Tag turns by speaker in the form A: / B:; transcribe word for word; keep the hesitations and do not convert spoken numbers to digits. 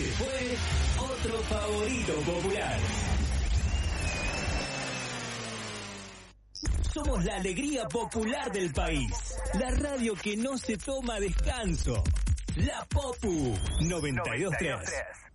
A: Se fue otro favorito popular. Somos la alegría popular del país. La radio que no se toma descanso. La Popu noventa y dos punto tres.